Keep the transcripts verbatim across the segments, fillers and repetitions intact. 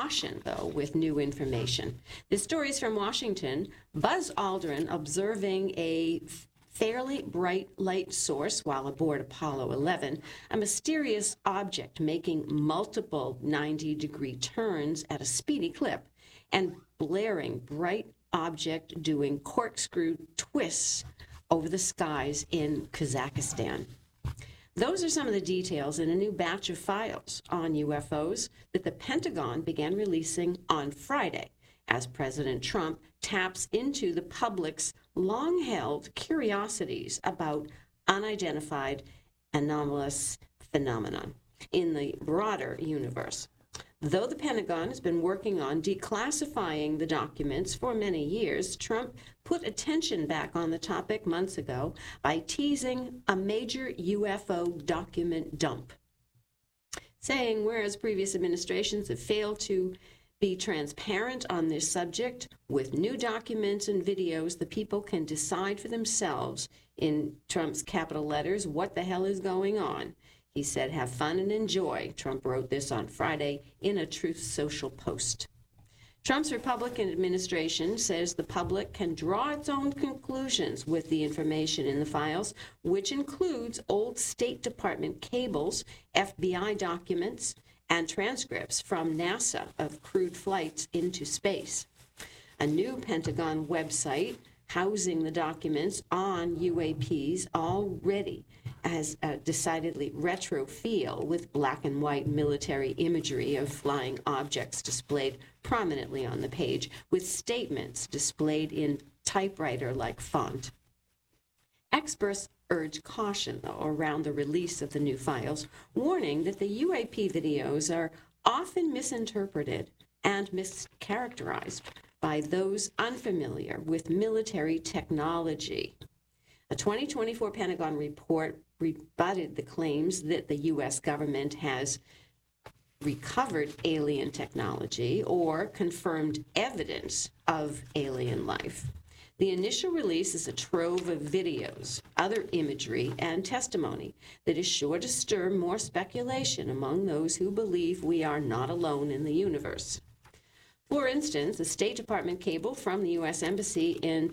caution, though, with new information. This story is from Washington. Buzz Aldrin observing a fairly bright light source while aboard Apollo eleven, a mysterious object making multiple ninety-degree turns at a speedy clip, and blaring bright object doing corkscrew twists over the skies in Kazakhstan. Those are some of the details in a new batch of files on U F Os that the Pentagon began releasing on Friday as President Trump taps into the public's long-held curiosities about unidentified anomalous phenomenon in the broader universe. Though the Pentagon has been working on declassifying the documents for many years, Trump put attention back on the topic months ago by teasing a major U F O document dump, saying whereas previous administrations have failed to be transparent on this subject, with new documents and videos, the people can decide for themselves, in Trump's capital letters, what the hell is going on. He said, have fun and enjoy. Trump wrote this on Friday in a Truth Social post. Trump's Republican administration says the public can draw its own conclusions with the information in the files, which includes old State Department cables, F B I documents, and transcripts from NASA of crewed flights into space. A new Pentagon website housing the documents on U A Ps already has a decidedly retro feel, with black and white military imagery of flying objects displayed prominently on the page, with statements displayed in typewriter-like font. Experts urge caution, though, around the release of the new files, warning that the U A P videos are often misinterpreted and mischaracterized by those unfamiliar with military technology. A twenty twenty-four Pentagon report rebutted the claims that the U S government has recovered alien technology or confirmed evidence of alien life. The initial release is a trove of videos, other imagery, and testimony that is sure to stir more speculation among those who believe we are not alone in the universe. For instance, a State Department cable from the U S Embassy in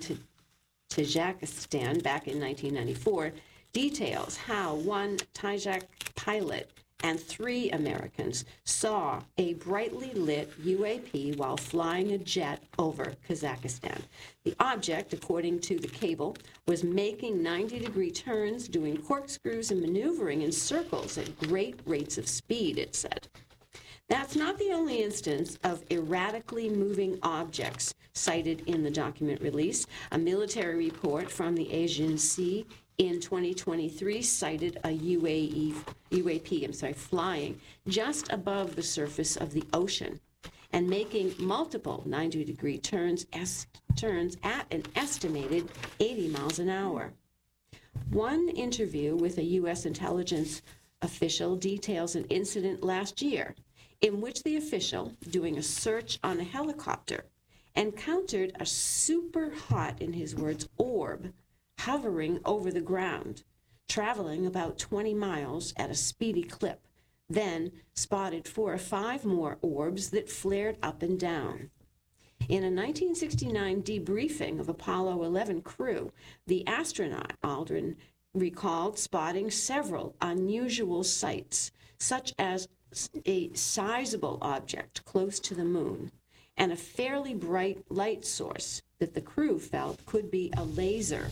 Tajikistan back in nineteen ninety-four details how one Tajik pilot and three Americans saw a brightly lit U A P while flying a jet over Kazakhstan. The object, according to the cable, was making ninety-degree turns, doing corkscrews and maneuvering in circles at great rates of speed, it said. That's not the only instance of erratically moving objects cited in the document release. A military report from the Asian Sea in twenty twenty-three cited a U A E, U A P, I'm sorry, flying just above the surface of the ocean and making multiple ninety-degree turns, es- turns at an estimated eighty miles an hour. One interview with a U S intelligence official details an incident last year in which the official, doing a search on a helicopter, encountered a super hot, in his words, orb hovering over the ground, traveling about twenty miles at a speedy clip, then spotted four or five more orbs that flared up and down. In a nineteen sixty-nine debriefing of Apollo eleven crew, the astronaut Aldrin recalled spotting several unusual sights, such as a sizable object close to the moon and a fairly bright light source that the crew felt could be a laser.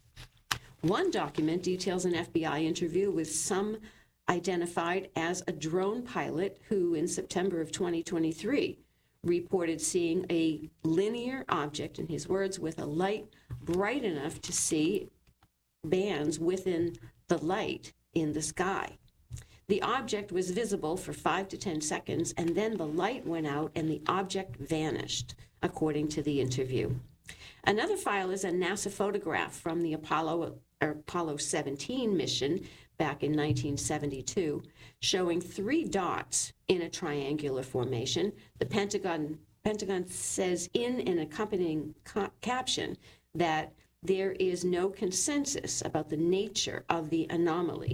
One document details an F B I interview with some identified as a drone pilot who, in September of twenty twenty-three, reported seeing a linear object, in his words, with a light bright enough to see bands within the light in the sky. The object was visible for five to ten seconds, and then the light went out and the object vanished, according to the interview. Another file is a NASA photograph from the Apollo, or Apollo seventeen mission back in nineteen seventy-two, showing three dots in a triangular formation. The Pentagon, Pentagon says in an accompanying ca- caption that there is no consensus about the nature of the anomaly,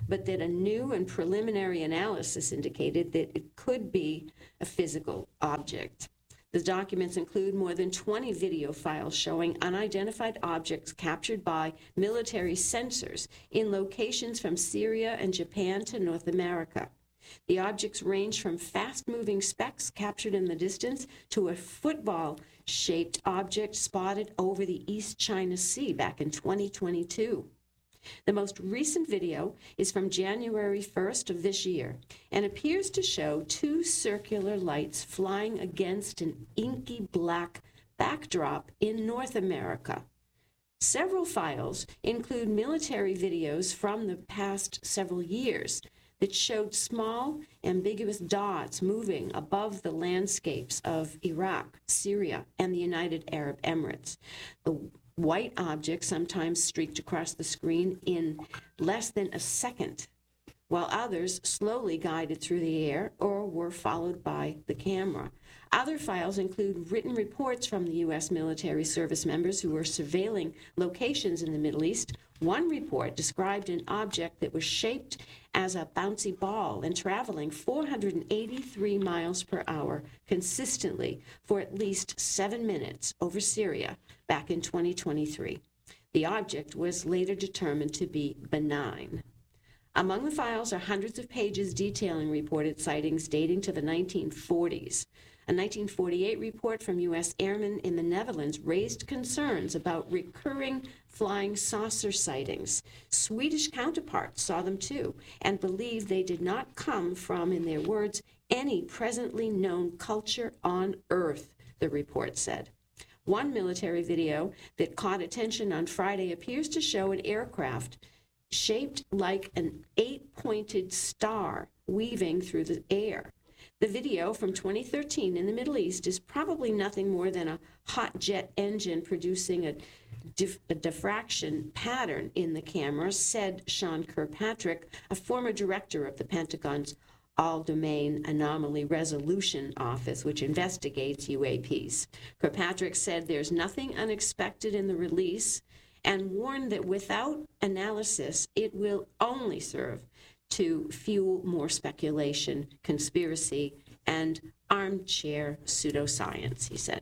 but that a new and preliminary analysis indicated that it could be a physical object. The documents include more than twenty video files showing unidentified objects captured by military sensors in locations from Syria and Japan to North America. The objects range from fast-moving specks captured in the distance to a football-shaped object spotted over the East China Sea back in twenty twenty-two. The most recent video is from January first of this year and appears to show two circular lights flying against an inky black backdrop in North America. Several files include military videos from the past several years that showed small, ambiguous dots moving above the landscapes of Iraq, Syria, and the United Arab Emirates. The white objects sometimes streaked across the screen in less than a second, while others slowly guided through the air or were followed by the camera. Other files include written reports from the U S military service members who were surveilling locations in the Middle East. One report described an object that was shaped as a bouncy ball and traveling four hundred eighty-three miles per hour consistently for at least seven minutes over Syria back in twenty twenty-three. The object was later determined to be benign. Among the files are hundreds of pages detailing reported sightings dating to the nineteen forties. A nineteen forty-eight report from U S airmen in the Netherlands raised concerns about recurring flying saucer sightings. Swedish counterparts saw them too and believed they did not come from, in their words, any presently known culture on Earth, the report said. One military video that caught attention on Friday appears to show an aircraft shaped like an eight-pointed star weaving through the air. The video from twenty thirteen in the Middle East is probably nothing more than a hot jet engine producing a, dif- a diffraction pattern in the camera, said Sean Kirkpatrick, a former director of the Pentagon's All-Domain Anomaly Resolution Office, which investigates U A Ps. Kirkpatrick said there's nothing unexpected in the release and warned that without analysis, it will only serve to fuel more speculation, conspiracy, and armchair pseudoscience, he said.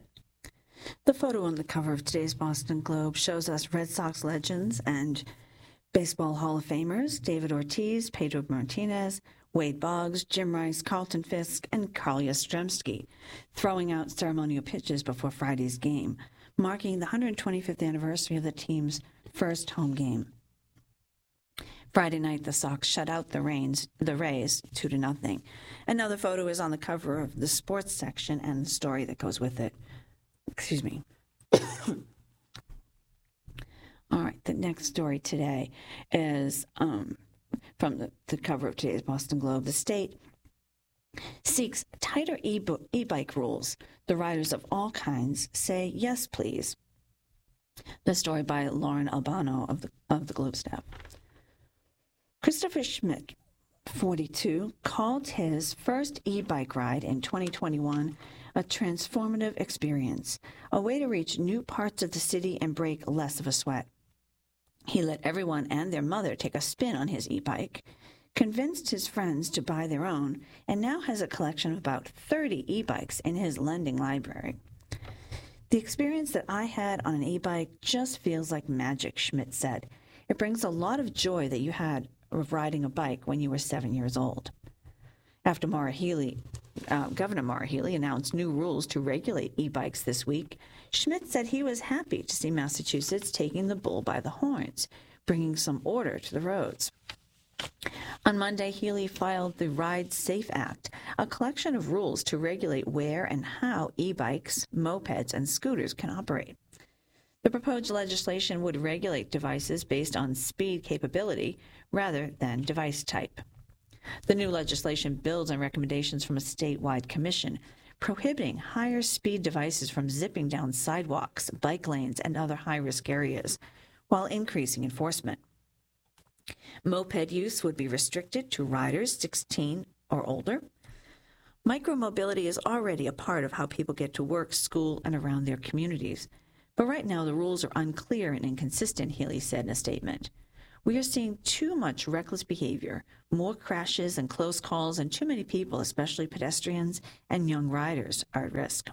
The photo on the cover of today's Boston Globe shows us Red Sox legends and Baseball Hall of Famers David Ortiz, Pedro Martinez, Wade Boggs, Jim Rice, Carlton Fisk, and Carl Yastrzemski throwing out ceremonial pitches before Friday's game, marking the one hundred twenty-fifth anniversary of the team's first home game. Friday night, the Sox shut out the Rains, the Rays two to nothing. Another photo is on the cover of the sports section and the story that goes with it. Excuse me. All right, the next story today is um, from the, the cover of today's Boston Globe. The state seeks tighter e- e-bike rules. The riders of all kinds say yes, please. The story by Lauren Albano of the of the Globe staff. Christopher Schmidt, forty-two, called his first e-bike ride in twenty twenty-one a transformative experience, a way to reach new parts of the city and break less of a sweat. He let everyone and their mother take a spin on his e-bike, convinced his friends to buy their own, and now has a collection of about thirty e-bikes in his lending library. The experience that I had on an e-bike just feels like magic, Schmidt said. It brings a lot of joy that you had of riding a bike when you were seven years old. After Maura Healey, uh, Governor Maura Healey announced new rules to regulate e-bikes this week, Schmidt said he was happy to see Massachusetts taking the bull by the horns, bringing some order to the roads. On Monday, Healey filed the Ride Safe Act, a collection of rules to regulate where and how e-bikes, mopeds, and scooters can operate. The proposed legislation would regulate devices based on speed capability rather than device type. The new legislation builds on recommendations from a statewide commission prohibiting higher speed devices from zipping down sidewalks, bike lanes, and other high-risk areas, while increasing enforcement. Moped use would be restricted to riders sixteen or older. Micromobility is already a part of how people get to work, school, and around their communities. But right now, the rules are unclear and inconsistent, Healey said in a statement. We are seeing too much reckless behavior, more crashes and close calls, and too many people, especially pedestrians and young riders, are at risk.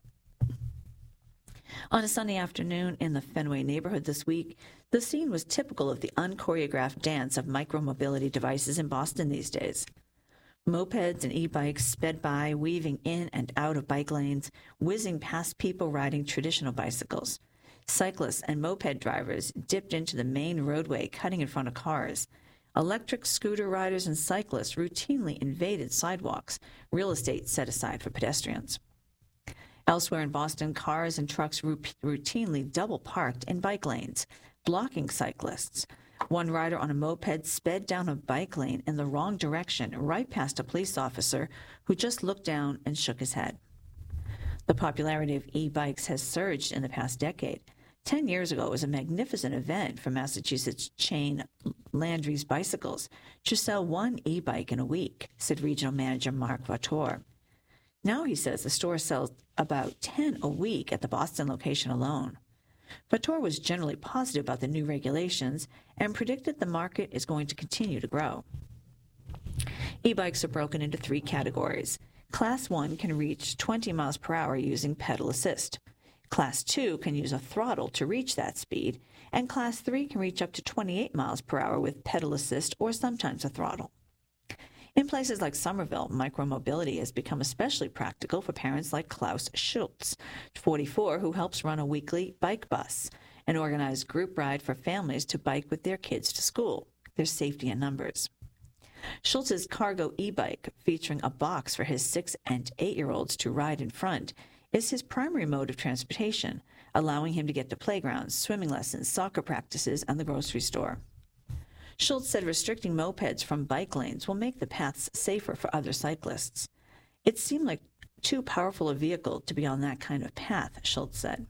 On a Sunday afternoon in the Fenway neighborhood this week, the scene was typical of the unchoreographed dance of micromobility devices in Boston these days. Mopeds and e-bikes sped by, weaving in and out of bike lanes, whizzing past people riding traditional bicycles. Cyclists and moped drivers dipped into the main roadway, cutting in front of cars. Electric scooter riders and cyclists routinely invaded sidewalks, real estate set aside for pedestrians. Elsewhere in Boston, cars and trucks routinely double-parked in bike lanes, blocking cyclists. One rider on a moped sped down a bike lane in the wrong direction, right past a police officer who just looked down and shook his head. The popularity of e-bikes has surged in the past decade. Ten years ago, it was a magnificent event for Massachusetts chain Landry's Bicycles to sell one e-bike in a week, said regional manager Mark Vator. Now, he says, the store sells about ten a week at the Boston location alone. Vator was generally positive about the new regulations and predicted the market is going to continue to grow. E-bikes are broken into three categories. Class one can reach twenty miles per hour using pedal assist. Class two can use a throttle to reach that speed, and Class three can reach up to twenty-eight miles per hour with pedal assist or sometimes a throttle. In places like Somerville, micromobility has become especially practical for parents like Klaus Schultz, forty-four, who helps run a weekly bike bus, an organized group ride for families to bike with their kids to school. There's safety in numbers. Schultz's cargo e-bike, featuring a box for his six- and eight-year-olds to ride in front, is his primary mode of transportation, allowing him to get to playgrounds, swimming lessons, soccer practices, and the grocery store. Schultz said restricting mopeds from bike lanes will make the paths safer for other cyclists. It seemed like too powerful a vehicle to be on that kind of path, Schultz said.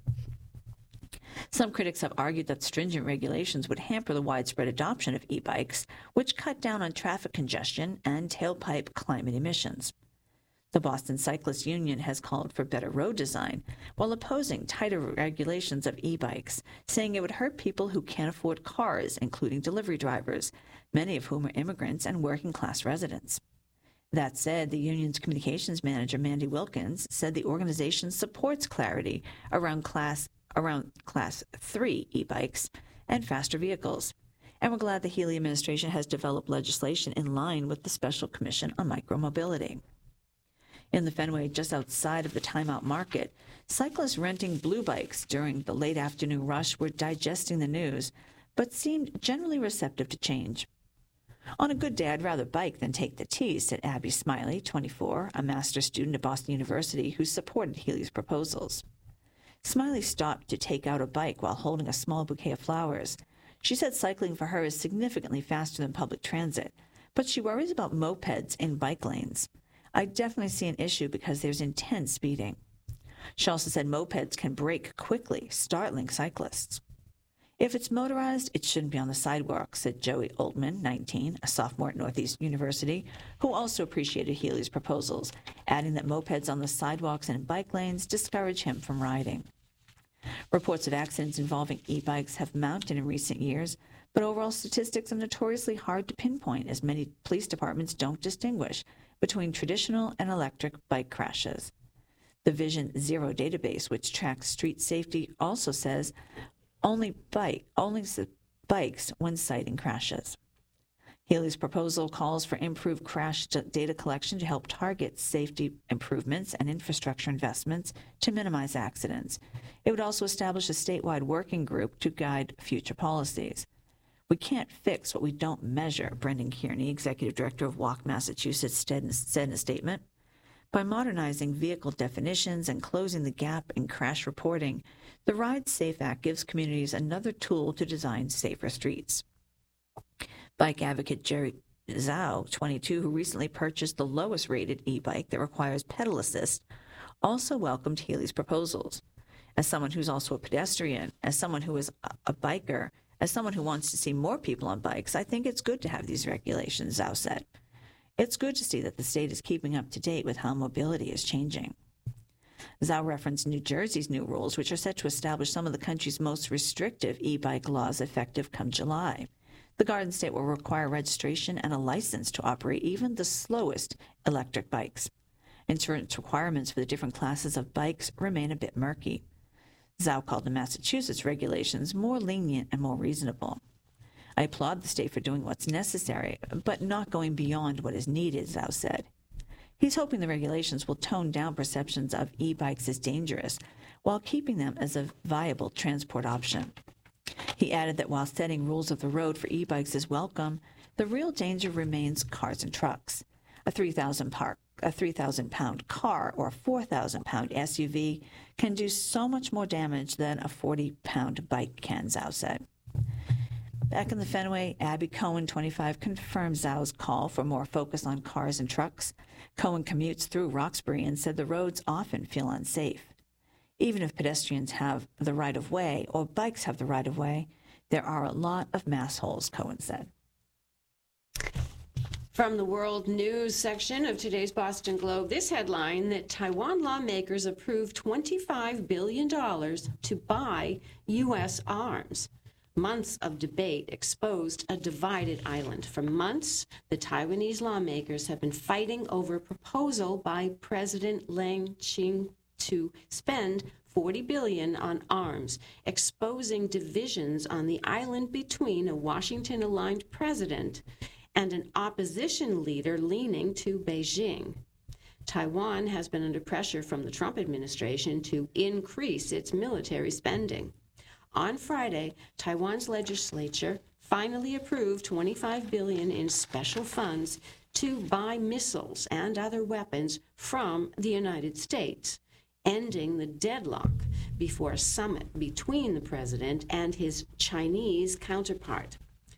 Some critics have argued that stringent regulations would hamper the widespread adoption of e-bikes, which cut down on traffic congestion and tailpipe climate emissions. The Boston Cyclists Union has called for better road design while opposing tighter regulations of e-bikes, saying it would hurt people who can't afford cars, including delivery drivers, many of whom are immigrants and working-class residents. That said, the union's communications manager, Mandy Wilkins, said the organization supports clarity around class around class three e-bikes and faster vehicles. And we're glad the Healey administration has developed legislation in line with the Special Commission on Micromobility. In the Fenway, just outside of the Time Out Market, cyclists renting blue bikes during the late afternoon rush were digesting the news, but seemed generally receptive to change. On a good day, I'd rather bike than take the T, said Abby Smiley, twenty-four, a master's student at Boston University who supported Healey's proposals. Smiley stopped to take out a bike while holding a small bouquet of flowers. She said cycling for her is significantly faster than public transit, but she worries about mopeds in bike lanes. I definitely see an issue because there's intense speeding. She also said mopeds can brake quickly, startling cyclists. If it's motorized, it shouldn't be on the sidewalk, said Joey Oldman, nineteen, a sophomore at Northeast University, who also appreciated Healey's proposals, adding that mopeds on the sidewalks and in bike lanes discourage him from riding. Reports of accidents involving e-bikes have mounted in recent years, but overall statistics are notoriously hard to pinpoint as many police departments don't distinguish between traditional and electric bike crashes. The Vision Zero database, which tracks street safety, also says only bike only bikes when citing crashes. Healey's proposal calls for improved crash data collection to help target safety improvements and infrastructure investments to minimize accidents. It would also establish a statewide working group to guide future policies. We can't fix what we don't measure, Brendan Kearney, executive director of Walk Massachusetts, said in a statement. By modernizing vehicle definitions and closing the gap in crash reporting, the Ride Safe Act gives communities another tool to design safer streets. Bike advocate Jerry Zhao, twenty-two, who recently purchased the lowest-rated e-bike that requires pedal assist, also welcomed Healey's proposals. As someone who's also a pedestrian, as someone who is a biker, as someone who wants to see more people on bikes, I think it's good to have these regulations, Zhao said. It's good to see that the state is keeping up to date with how mobility is changing. Zhao referenced New Jersey's new rules, which are set to establish some of the country's most restrictive e-bike laws effective come July. The Garden State will require registration and a license to operate even the slowest electric bikes. Insurance requirements for the different classes of bikes remain a bit murky. Zhao called the Massachusetts regulations more lenient and more reasonable. I applaud the state for doing what's necessary, but not going beyond what is needed, Zhao said. He's hoping the regulations will tone down perceptions of e-bikes as dangerous while keeping them as a viable transport option. He added that while setting rules of the road for e-bikes is welcome, the real danger remains cars and trucks. A three thousand par- a three thousand pound car or a four thousand pound S U V can do so much more damage than a forty pound bike can, Zhao said. Back in the Fenway, Abby Cohen, twenty-five, confirmed Zhao's call for more focus on cars and trucks. Cohen commutes through Roxbury and said the roads often feel unsafe. Even if pedestrians have the right-of-way or bikes have the right-of-way, there are a lot of mass holes, Cohen said. From the world news section of today's Boston Globe, this headline that Taiwan lawmakers approved twenty-five billion dollars to buy U S arms. Months of debate exposed a divided island. For months, the Taiwanese lawmakers have been fighting over a proposal by President Lang Ching to spend forty billion dollars on arms, exposing divisions on the island between a Washington-aligned president and an opposition leader leaning to Beijing. Taiwan has been under pressure from the Trump administration to increase its military spending. On Friday, Taiwan's legislature finally approved twenty-five billion dollars in special funds to buy missiles and other weapons from the United States, ending the deadlock before a summit between the president and his Chinese counterpart.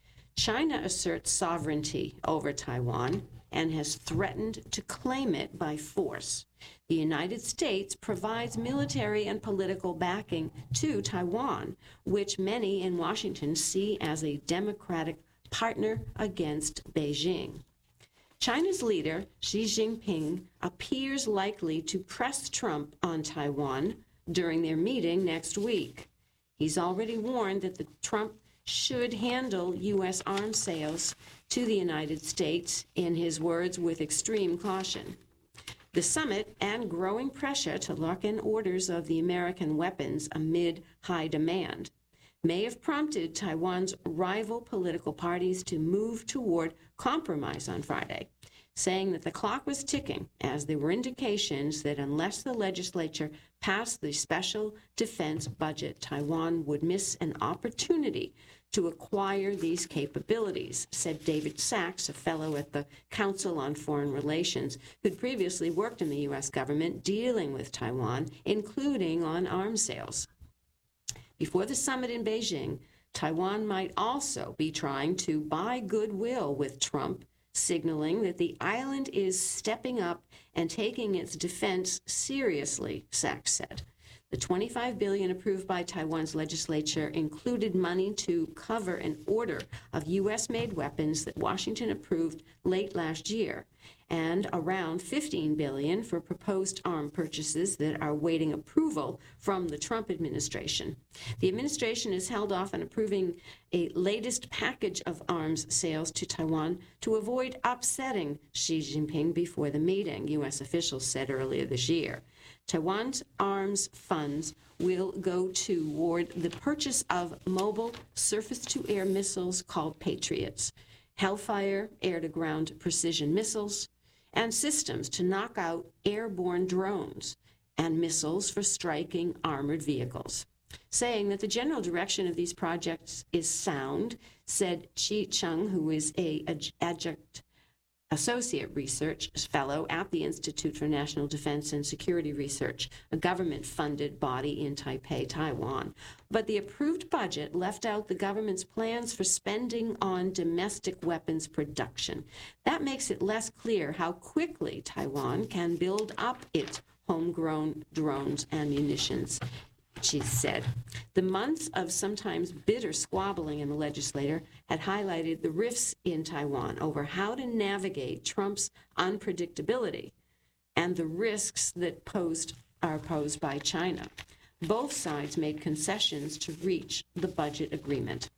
China asserts sovereignty over Taiwan and has threatened to claim it by force. The United States provides military and political backing to Taiwan, which many in Washington see as a democratic partner against Beijing. China's leader, Xi Jinping, appears likely to press Trump on Taiwan during their meeting next week. He's already warned that the Trump should handle U S arms sales to the United States, in his words, with extreme caution. The summit and growing pressure to lock in orders of the American weapons amid high demand may have prompted Taiwan's rival political parties to move toward compromise on Friday, saying that the clock was ticking as there were indications that unless the legislature passed the special defense budget, Taiwan would miss an opportunity to acquire these capabilities, said David Sachs, a fellow at the Council on Foreign Relations, who'd previously worked in the U S government dealing with Taiwan, including on arms sales. Before the summit in Beijing, Taiwan might also be trying to buy goodwill with Trump, signaling that the island is stepping up and taking its defense seriously, Sachs said. The twenty-five billion dollars approved by Taiwan's legislature included money to cover an order of U S-made weapons that Washington approved late last year, and around fifteen billion dollars for proposed arm purchases that are waiting approval from the Trump administration. The administration has held off on approving a latest package of arms sales to Taiwan to avoid upsetting Xi Jinping before the meeting, U S officials said earlier this year. Taiwan's arms funds will go toward the purchase of mobile surface-to-air missiles called Patriots, Hellfire air-to-ground precision missiles, and systems to knock out airborne drones and missiles for striking armored vehicles. Saying that the general direction of these projects is sound, said Chi Chung, who is a adjunct associate research fellow at the Institute for National Defense and Security Research, a government-funded body in Taipei, Taiwan. But the approved budget left out the government's plans for spending on domestic weapons production. That makes it less clear how quickly Taiwan can build up its homegrown drones and munitions, she said. The months of sometimes bitter squabbling in the legislature had highlighted the rifts in Taiwan over how to navigate Trump's unpredictability and the risks that posed are posed by China. Both sides made concessions to reach the budget agreement.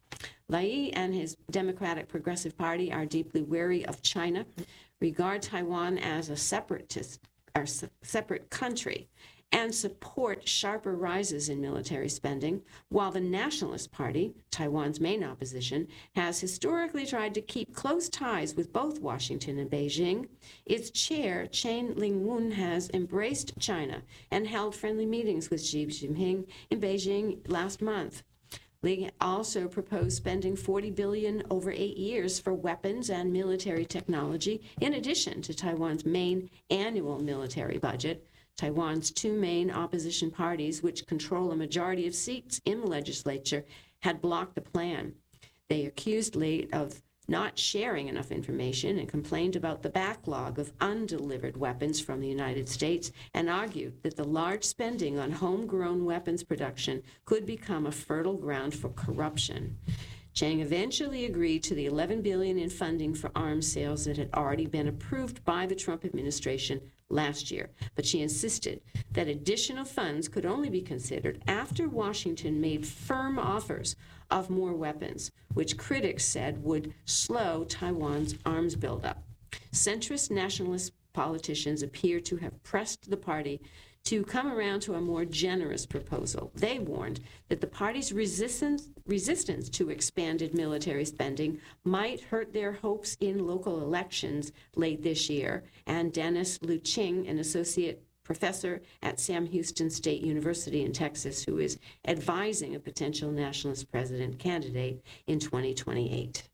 Lai and his Democratic Progressive Party are deeply wary of China, regard Taiwan as a separatist or separate country, and support sharper rises in military spending, while the Nationalist Party, Taiwan's main opposition, has historically tried to keep close ties with both Washington and Beijing. Its chair, Chen Ling-wun, has embraced China and held friendly meetings with Xi Jinping in Beijing last month. Li also proposed spending forty billion dollars over eight years for weapons and military technology, in addition to Taiwan's main annual military budget. Taiwan's two main opposition parties, which control a majority of seats in the legislature, had blocked the plan. They accused Li of not sharing enough information and complained about the backlog of undelivered weapons from the United States, and argued that the large spending on homegrown weapons production could become a fertile ground for corruption. Chang eventually agreed to the eleven billion dollars in funding for arms sales that had already been approved by the Trump administration last year, but she insisted that additional funds could only be considered after Washington made firm offers of more weapons, which critics said would slow Taiwan's arms buildup. Centrist nationalist politicians appear to have pressed the party to come around to a more generous proposal. They warned that the party's resistance, resistance to expanded military spending might hurt their hopes in local elections late this year, and Dennis Luching, an associate professor at Sam Houston State University in Texas, who is advising a potential nationalist president candidate in twenty twenty-eight.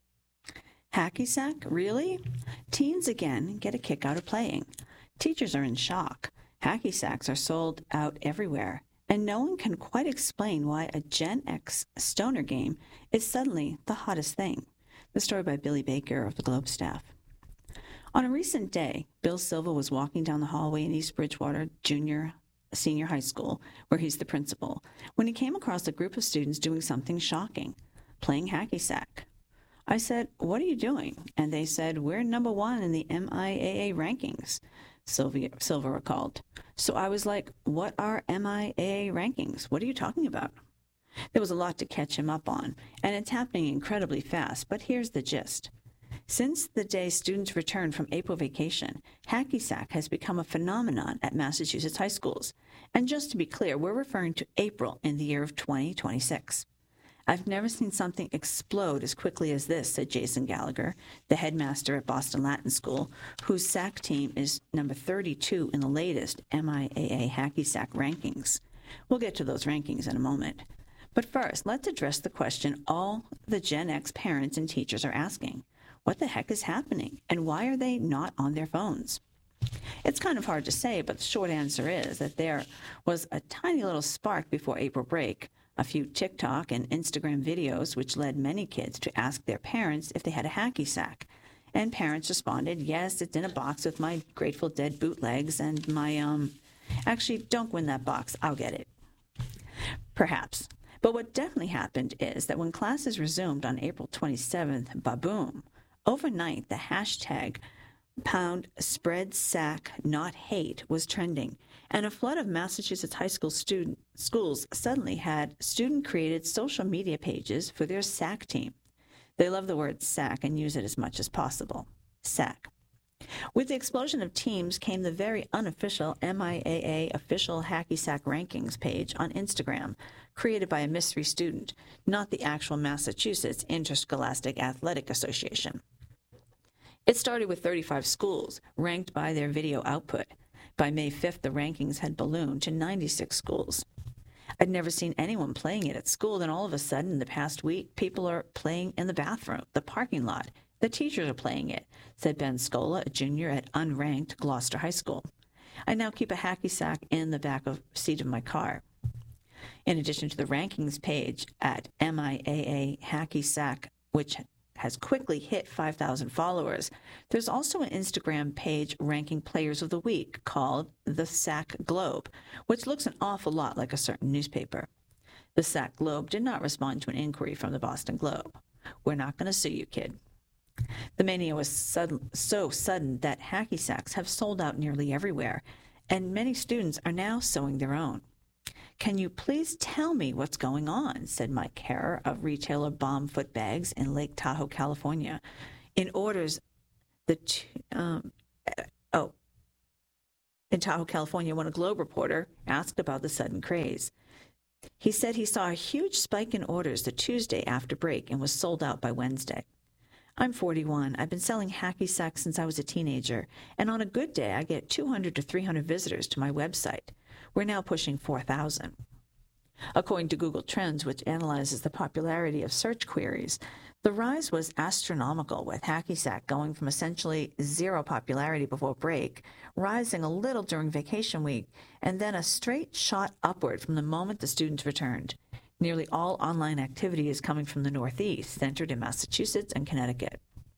Hacky sack? Really? Teens again get a kick out of playing. Teachers are in shock. Hacky sacks are sold out everywhere, and no one can quite explain why a Gen X stoner game is suddenly the hottest thing. The story by Billy Baker of the Globe staff. On a recent day, Bill Silva was walking down the hallway in East Bridgewater Junior Senior High School, where he's the principal, when he came across a group of students doing something shocking, playing hacky sack. I said, "What are you doing?" And they said, "We're number one in the M I A A rankings," Sylvia, Silva recalled. So I was like, "What are M I A A rankings? What are you talking about?" There was a lot to catch him up on, and it's happening incredibly fast, but here's the gist. Since the day students returned from April vacation, hacky sack has become a phenomenon at Massachusetts high schools. And just to be clear, we're referring to April in the year of twenty twenty-six. "I've never seen something explode as quickly as this," said Jason Gallagher, the headmaster at Boston Latin School, whose sack team is number thirty-two in the latest M I A A hacky sack rankings. We'll get to those rankings in a moment. But first, let's address the question all the Gen X parents and teachers are asking. What the heck is happening, and why are they not on their phones? It's kind of hard to say, but the short answer is that there was a tiny little spark before April break, a few TikTok and Instagram videos which led many kids to ask their parents if they had a hacky sack. And parents responded, "Yes, it's in a box with my Grateful Dead bootlegs and my, um, actually, don't win that box, I'll get it." Perhaps. But what definitely happened is that when classes resumed on April twenty-seventh, ba-boom, overnight the hashtag pound spread sack not hate was trending, and a flood of Massachusetts high school student schools suddenly had student-created social media pages for their sack team. They love the word sack and use it as much as possible. Sack. With the explosion of teams came the very unofficial M I A A official hacky sack rankings page on Instagram, created by a mystery student, not the actual Massachusetts Interscholastic Athletic Association. It started with thirty-five schools, ranked by their video output. By May fifth, the rankings had ballooned to ninety-six schools. I'd never seen anyone playing it at school, then all of a sudden, in the past week, people are playing in the bathroom, the parking lot. The teachers are playing it, said Ben Scola, a junior at unranked Gloucester High School. I now keep a hacky sack in the back of seat of my car. In addition to the rankings page at M I A A Hacky Sack, which has quickly hit five thousand followers, there's also an Instagram page ranking players of the week called the Sack Globe, which looks an awful lot like a certain newspaper. The Sack Globe did not respond to an inquiry from the Boston Globe. "We're not going to sue you, kid." The mania was sudden, so sudden that hacky sacks have sold out nearly everywhere, and many students are now sewing their own. "Can you please tell me what's going on?" said Mike Herrer of retailer Bomb Foot Bags in Lake Tahoe, California. In orders, the two, um, oh, in Tahoe, California, when a Globe reporter asked about the sudden craze. He said he saw a huge spike in orders the Tuesday after break and was sold out by Wednesday. "I'm forty-one. I've been selling hacky sacks since I was a teenager, and on a good day, I get two hundred to three hundred visitors to my website. We're now pushing four thousand. According to Google Trends, which analyzes the popularity of search queries, the rise was astronomical, with hacky sack going from essentially zero popularity before break, rising a little during vacation week, and then a straight shot upward from the moment the students returned. Nearly all online activity is coming from the Northeast, centered in Massachusetts and Connecticut.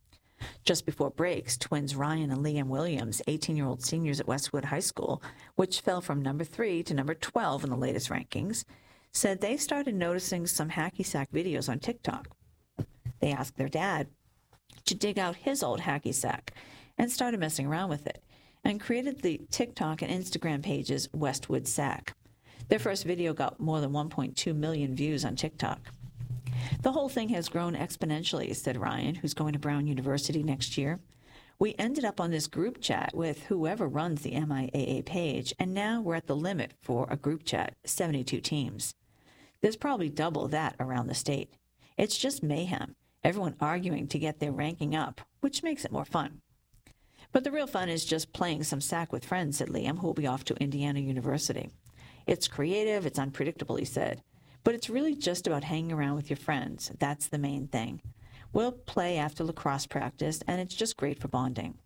Just before breaks, twins Ryan and Liam Williams, eighteen-year-old seniors at Westwood High School, which fell from number three to number twelve in the latest rankings, said they started noticing some hacky sack videos on TikTok. They asked their dad to dig out his old hacky sack and started messing around with it, and created the TikTok and Instagram pages Westwood Sack. Their first video got more than one point two million views on TikTok. "The whole thing has grown exponentially," said Ryan, who's going to Brown University next year. "We ended up on this group chat with whoever runs the M I A A page, and now we're at the limit for a group chat, seventy-two teams. There's probably double that around the state. It's just mayhem, everyone arguing to get their ranking up, which makes it more fun. But the real fun is just playing some sack with friends," said Liam, who will be off to Indiana University. "It's creative, it's unpredictable," he said, "but it's really just about hanging around with your friends. That's the main thing. We'll play after lacrosse practice, and it's just great for bonding."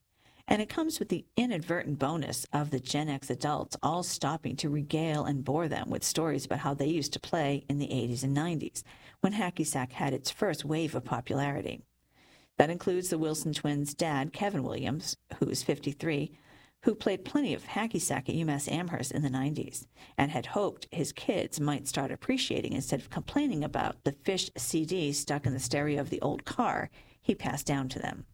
And it comes with the inadvertent bonus of the Gen X adults all stopping to regale and bore them with stories about how they used to play in the eighties and nineties, when hacky sack had its first wave of popularity. That includes the Wilson twins' dad, Kevin Williams, who is fifty-three, who played plenty of hacky sack at UMass Amherst in the nineties, and had hoped his kids might start appreciating instead of complaining about the Fish C D stuck in the stereo of the old car he passed down to them.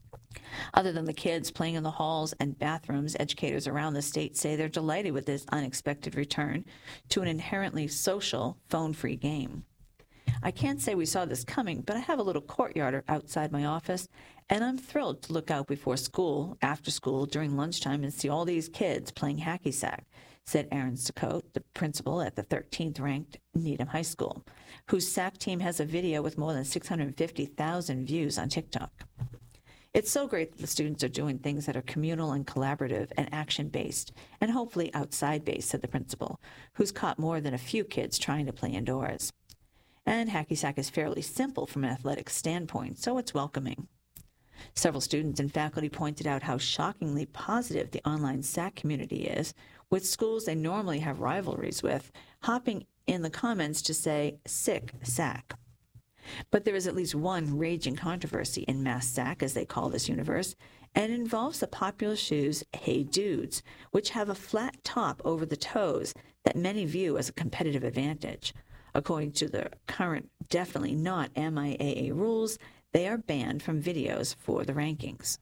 Other than the kids playing in the halls and bathrooms, educators around the state say they're delighted with this unexpected return to an inherently social, phone-free game. "I can't say we saw this coming, but I have a little courtyard outside my office, and I'm thrilled to look out before school, after school, during lunchtime, and see all these kids playing hacky sack," said Aaron Sacote, the principal at the thirteenth-ranked Needham High School, whose sack team has a video with more than six hundred fifty thousand views on TikTok. "It's so great that the students are doing things that are communal and collaborative and action-based, and hopefully outside-based," said the principal, who's caught more than a few kids trying to play indoors. And hacky sack is fairly simple from an athletic standpoint, so it's welcoming. Several students and faculty pointed out how shockingly positive the online sack community is, with schools they normally have rivalries with hopping in the comments to say, "sick sack." But there is at least one raging controversy in Mass Sack, as they call this universe, and it involves the popular shoes Hey Dudes, which have a flat top over the toes that many view as a competitive advantage. According to the current definitely not M I A A rules, they are banned from videos for the rankings.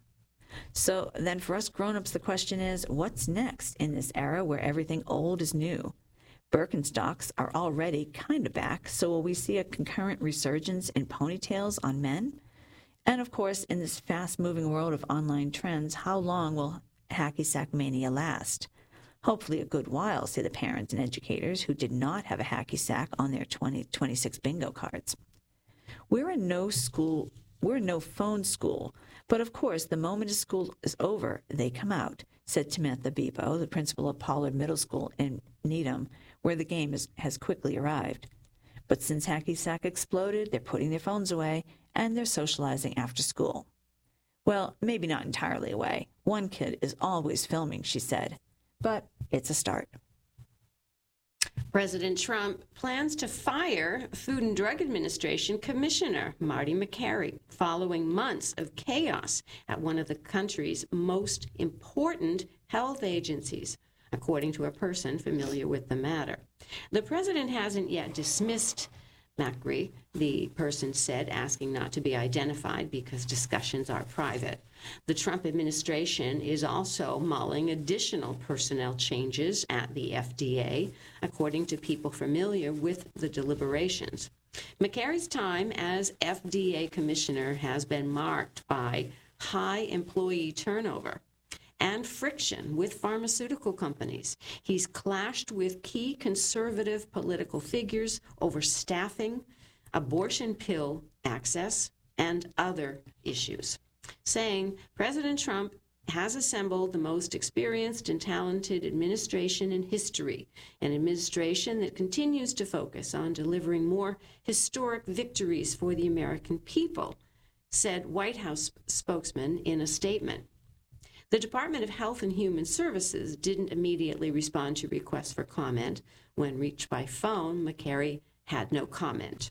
So then for us grown-ups, the question is, what's next in this era where everything old is new? Birkenstocks are already kind of back, so will we see a concurrent resurgence in ponytails on men? And of course, in this fast-moving world of online trends, how long will hacky sack mania last? Hopefully a good while, say the parents and educators who did not have a hacky sack on their twenty twenty-six bingo cards. We're in no school, we're in no phone school, but of course, the moment a school is over, they come out, said Samantha Bebo, the principal of Pollard Middle School in Needham, where the game is, has quickly arrived. But since hacky sack exploded, they're putting their phones away, and they're socializing after school. Well, maybe not entirely away. One kid is always filming, she said, but it's a start. President Trump plans to fire Food and Drug Administration Commissioner Marty Makary following months of chaos at one of the country's most important health agencies, according to a person familiar with the matter. The president hasn't yet dismissed Macri, the person said, asking not to be identified because discussions are private. The Trump administration is also mulling additional personnel changes at the F D A, according to people familiar with the deliberations. McCarry's time as F D A commissioner has been marked by high employee turnover and friction with pharmaceutical companies. He's clashed with key conservative political figures over staffing, abortion pill access, and other issues, saying President Trump has assembled the most experienced and talented administration in history, an administration that continues to focus on delivering more historic victories for the American people, said White House spokesman in a statement. The Department of Health and Human Services didn't immediately respond to requests for comment. When reached by phone, McCarry had no comment.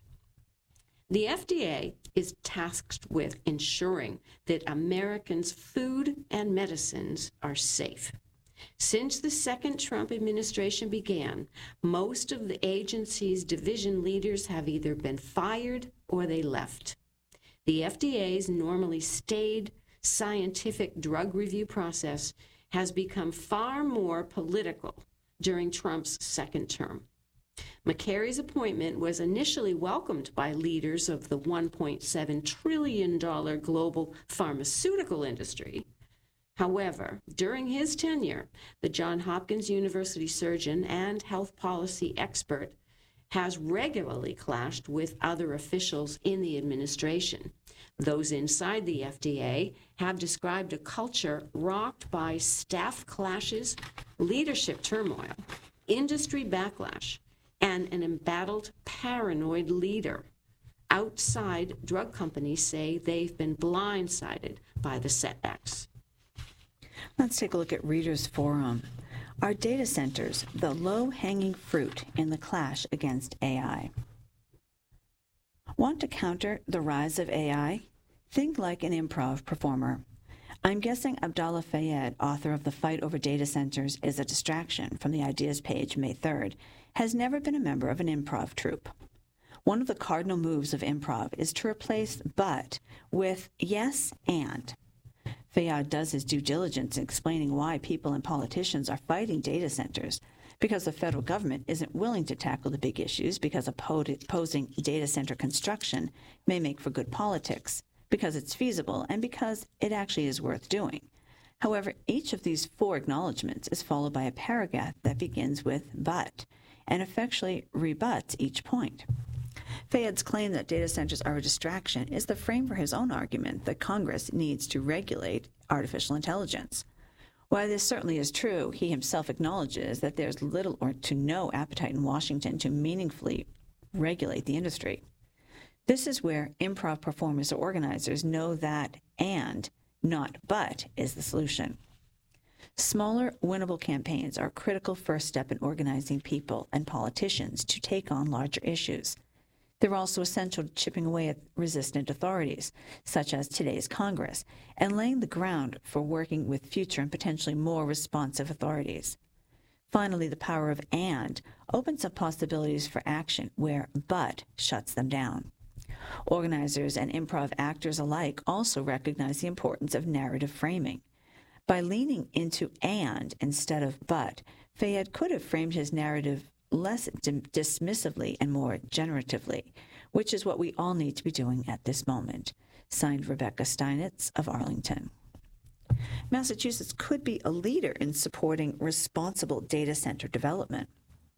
The F D A is tasked with ensuring that Americans' food and medicines are safe. Since the second Trump administration began, most of the agency's division leaders have either been fired or they left. The F D A's normally staid, scientific drug review process has become far more political during Trump's second term. McCarry's appointment was initially welcomed by leaders of the one point seven trillion dollars global pharmaceutical industry. However, during his tenure, the Johns Hopkins University surgeon and health policy expert has regularly clashed with other officials in the administration. Those inside the F D A have described a culture rocked by staff clashes, leadership turmoil, industry backlash, and an embattled, paranoid leader. Outside drug companies say they've been blindsided by the setbacks. Let's take a look at Readers Forum. Are data centers the low-hanging fruit in the clash against A I? Want to counter the rise of A I? Think like an improv performer. I'm guessing Abdallah Fayed, author of The Fight Over Data Centers is a Distraction from the Ideas page May third, has never been a member of an improv troupe. One of the cardinal moves of improv is to replace but with yes and. Fayed does his due diligence in explaining why people and politicians are fighting data centers, because the federal government isn't willing to tackle the big issues, because opposing data center construction may make for good politics, because it's feasible, and because it actually is worth doing. However, each of these four acknowledgments is followed by a paragraph that begins with but, and effectually rebuts each point. Fayed's claim that data centers are a distraction is the frame for his own argument that Congress needs to regulate artificial intelligence. While this certainly is true, he himself acknowledges that there's little or to no appetite in Washington to meaningfully regulate the industry. This is where improv performers or organizers know that and, not but, is the solution. Smaller, winnable campaigns are a critical first step in organizing people and politicians to take on larger issues. They're also essential to chipping away at resistant authorities, such as today's Congress, and laying the ground for working with future and potentially more responsive authorities. Finally, the power of and opens up possibilities for action where but shuts them down. Organizers and improv actors alike also recognize the importance of narrative framing. By leaning into and instead of but, Fayed could have framed his narrative less dim- dismissively and more generatively, which is what we all need to be doing at this moment. Signed, Rebecca Steinitz of Arlington. Massachusetts could be a leader in supporting responsible data center development.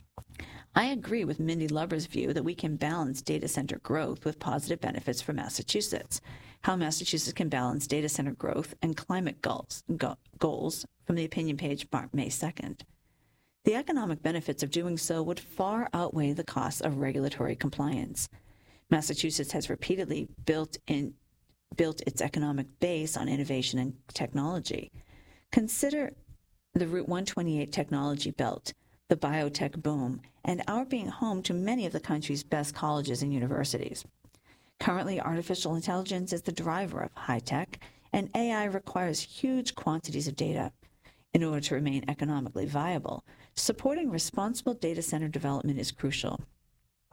I agree with Mindy Lover's view that we can balance data center growth with positive benefits for Massachusetts. How Massachusetts can balance data center growth and climate goals, go, goals from the opinion page May second. The economic benefits of doing so would far outweigh the costs of regulatory compliance. Massachusetts has repeatedly built in built its economic base on innovation and technology. Consider the Route one twenty-eight technology belt, the biotech boom, and our being home to many of the country's best colleges and universities. Currently, artificial intelligence is the driver of high tech, and A I requires huge quantities of data. In order to remain economically viable, supporting responsible data center development is crucial.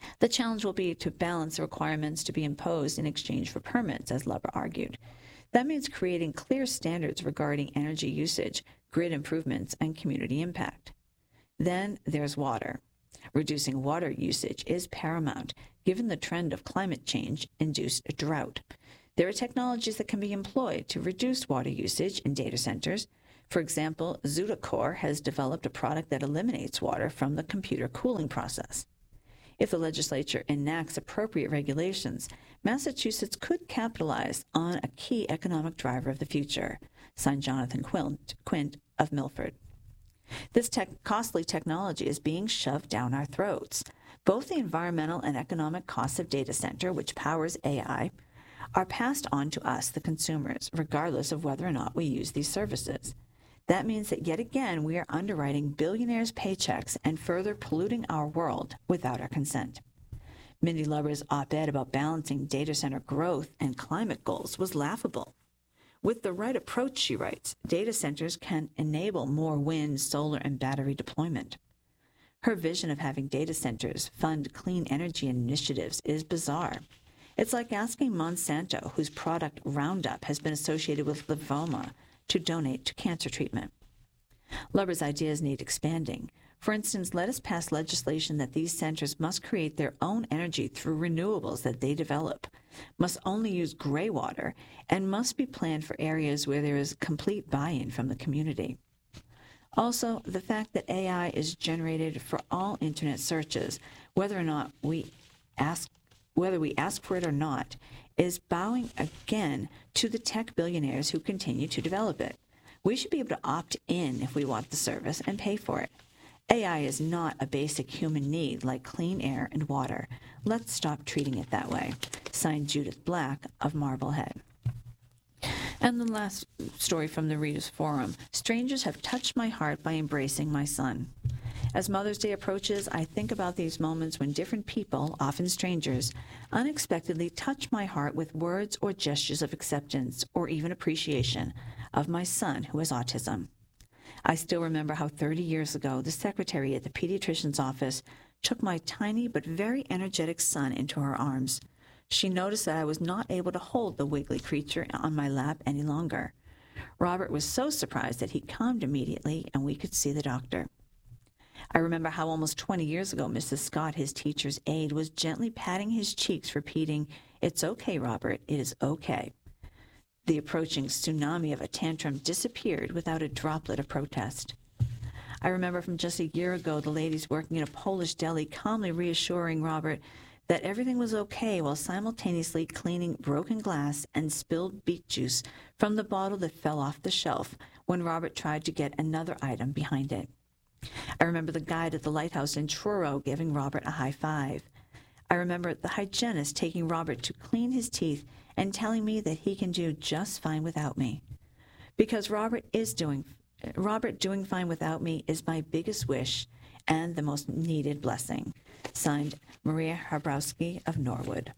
The challenge will be to balance the requirements to be imposed in exchange for permits, as Lubbers argued. That means creating clear standards regarding energy usage, grid improvements, and community impact. Then there's water. Reducing water usage is paramount, given the trend of climate change-induced drought. There are technologies that can be employed to reduce water usage in data centers. For example, ZutaCore has developed a product that eliminates water from the computer cooling process. If the legislature enacts appropriate regulations, Massachusetts could capitalize on a key economic driver of the future, signed Jonathan Quint, Quint of Milford. This tech, costly technology is being shoved down our throats. Both the environmental and economic costs of data center, which powers A I, are passed on to us, the consumers, regardless of whether or not we use these services. That means that yet again we are underwriting billionaires' paychecks and further polluting our world without our consent. Mindy Lubbers' op-ed about balancing data center growth and climate goals was laughable. With the right approach, she writes, data centers can enable more wind, solar, and battery deployment. Her vision of having data centers fund clean energy initiatives is bizarre. It's like asking Monsanto, whose product Roundup has been associated with lymphoma, to donate to cancer treatment. Lubbers' ideas need expanding. For instance, let us pass legislation that these centers must create their own energy through renewables that they develop, must only use gray water, and must be planned for areas where there is complete buy-in from the community. Also, the fact that A I is generated for all internet searches, whether or not we ask, whether we ask for it or not, is bowing again to the tech billionaires who continue to develop it. We should be able to opt in if we want the service and pay for it. A I is not a basic human need like clean air and water. Let's stop treating it that way. Signed, Judith Black of Marblehead. And the last story from the Readers' Forum. Strangers have touched my heart by embracing my son. As Mother's Day approaches, I think about these moments when different people, often strangers, unexpectedly touch my heart with words or gestures of acceptance or even appreciation of my son who has autism. I still remember how thirty years ago, the secretary at the pediatrician's office took my tiny but very energetic son into her arms. She noticed that I was not able to hold the wiggly creature on my lap any longer. Robert was so surprised that he calmed immediately and we could see the doctor. I remember how almost twenty years ago, Missus Scott, his teacher's aide, was gently patting his cheeks, repeating, "It's okay, Robert, it is okay." The approaching tsunami of a tantrum disappeared without a droplet of protest. I remember from just a year ago, the ladies working in a Polish deli calmly reassuring Robert that everything was okay while simultaneously cleaning broken glass and spilled beet juice from the bottle that fell off the shelf when Robert tried to get another item behind it. I remember the guide at the lighthouse in Truro giving Robert a high five. I remember the hygienist taking Robert to clean his teeth and telling me that he can do just fine without me. Because Robert is doing, Robert doing fine without me is my biggest wish and the most needed blessing. Signed, Maria Harbrowski of Norwood.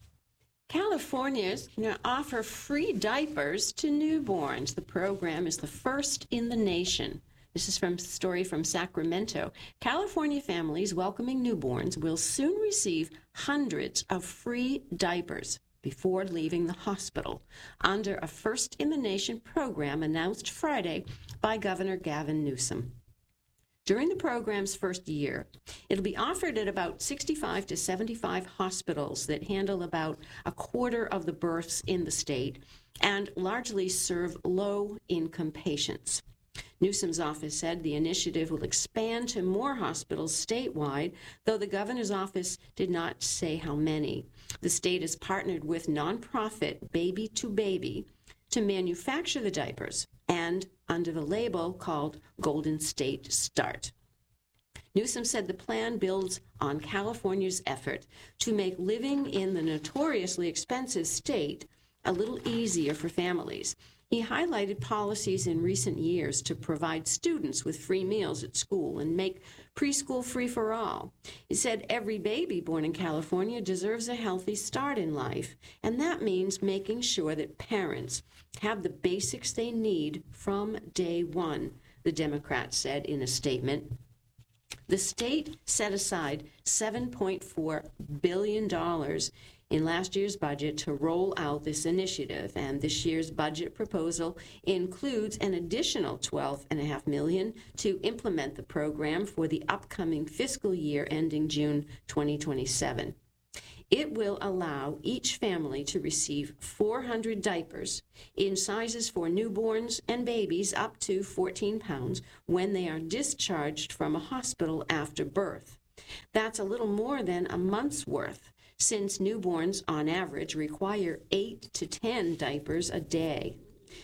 California's going to offer free diapers to newborns. The program is the first in the nation. This is from a story from Sacramento. California families welcoming newborns will soon receive hundreds of free diapers before leaving the hospital under a first-in-the-nation program announced Friday by Governor Gavin Newsom. During the program's first year, it'll be offered at about sixty-five to seventy-five hospitals that handle about a quarter of the births in the state and largely serve low-income patients. Newsom's office said the initiative will expand to more hospitals statewide, though the governor's office did not say how many. The state has partnered with nonprofit Baby to Baby to manufacture the diapers and under the label called Golden State Start. Newsom said the plan builds on California's effort to make living in the notoriously expensive state a little easier for families. He highlighted policies in recent years to provide students with free meals at school and make preschool free for all. He said every baby born in California deserves a healthy start in life, and that means making sure that parents have the basics they need from day one, the Democrat said in a statement. The state set aside seven point four billion dollars in last year's budget to roll out this initiative, and this year's budget proposal includes an additional twelve point five million dollars to implement the program for the upcoming fiscal year ending June twenty twenty-seven. It will allow each family to receive four hundred diapers in sizes for newborns and babies up to fourteen pounds when they are discharged from a hospital after birth. That's a little more than a month's worth, since newborns on average require eight to ten diapers a day.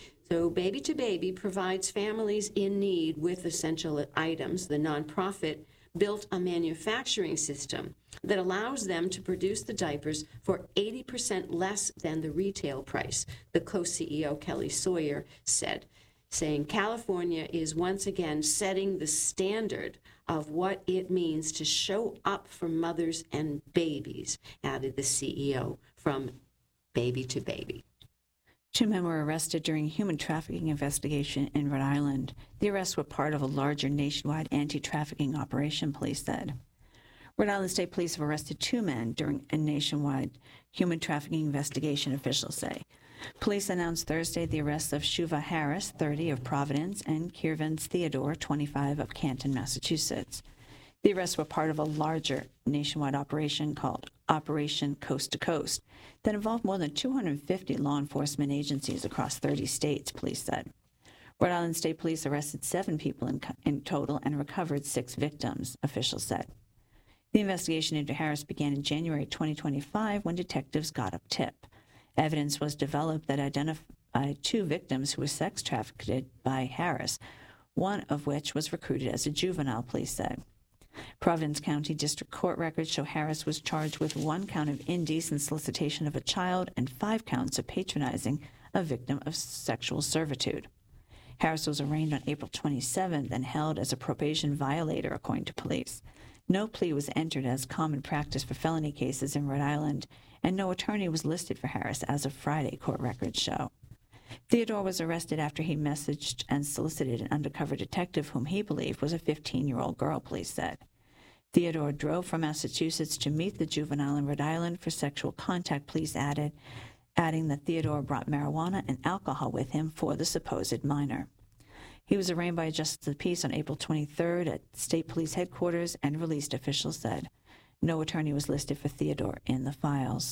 So Baby to Baby provides families in need with essential items. The nonprofit built a manufacturing system that allows them to produce the diapers for eighty percent less than the retail price, the co-C E O Kelly Sawyer said, saying California is once again setting the standard of what it means to show up for mothers and babies, added the C E O from Baby to Baby. Two men were arrested during a human trafficking investigation in Rhode Island. The arrests were part of a larger nationwide anti-trafficking operation, police said. Rhode Island State Police have arrested two men during a nationwide human trafficking investigation, officials say. Police announced Thursday the arrests of Shuva Harris, thirty, of Providence, and Kiervance Theodore, twenty-five, of Canton, Massachusetts. The arrests were part of a larger nationwide operation called Operation Coast to Coast that involved more than two hundred fifty law enforcement agencies across thirty states, police said. Rhode Island State Police arrested seven people in, in total and recovered six victims, officials said. The investigation into Harris began in January twenty twenty-five when detectives got a tip. Evidence was developed that identified two victims who were sex trafficked by Harris, one of which was recruited as a juvenile, police said. Providence County District Court records show Harris was charged with one count of indecent solicitation of a child and five counts of patronizing a victim of sexual servitude. Harris was arraigned on April twenty-seventh and held as a probation violator, according to police. No plea was entered as common practice for felony cases in Rhode Island, and no attorney was listed for Harris as of Friday, court records show. Theodore was arrested after he messaged and solicited an undercover detective whom he believed was a fifteen-year-old girl, police said. Theodore drove from Massachusetts to meet the juvenile in Rhode Island for sexual contact, police added, adding that Theodore brought marijuana and alcohol with him for the supposed minor. He was arraigned by a justice of the peace on April twenty-third at state police headquarters and released, officials said. No attorney was listed for Theodore in the files.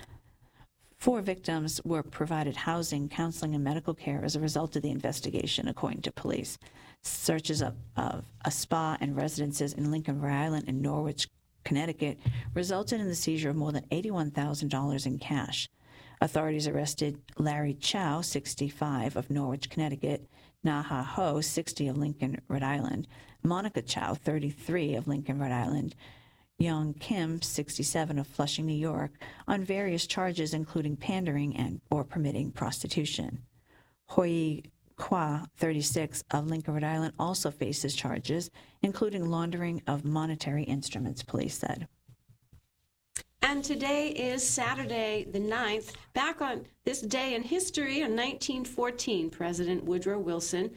Four victims were provided housing, counseling, and medical care as a result of the investigation, according to police. Searches of, of a spa and residences in Lincoln, Rhode Island, and Norwich, Connecticut, resulted in the seizure of more than eighty-one thousand dollars in cash. Authorities arrested Larry Chow, sixty-five, of Norwich, Connecticut, Naha Ho, sixty, of Lincoln, Rhode Island, Monica Chow, thirty-three, of Lincoln, Rhode Island, Young Kim, sixty-seven, of Flushing, New York, on various charges including pandering and or permitting prostitution. Hoi Kwa, thirty-six, of Lincoln, Rhode Island, also faces charges, including laundering of monetary instruments, police said. And today is Saturday the ninth. Back on this day in history, in nineteen fourteen, President Woodrow Wilson,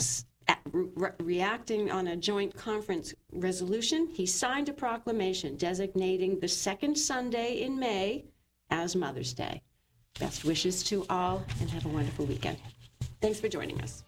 re- reacting on a joint conference resolution, he signed a proclamation designating the second Sunday in May as Mother's Day. Best wishes to all, and have a wonderful weekend. Thanks for joining us.